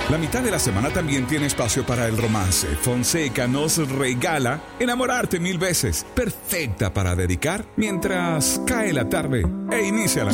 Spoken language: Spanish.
La mitad de la semana también tiene espacio para el romance. Fonseca nos regala Enamorarte 1000 veces, perfecta para dedicar mientras cae la tarde e inicia la